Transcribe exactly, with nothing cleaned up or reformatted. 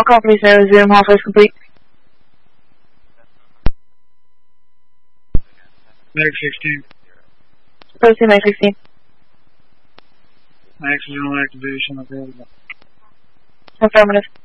All companies know Zoom halfway is complete. Medic sixteen. Proceed, Medic sixteen. Accidental activation available. Affirmative.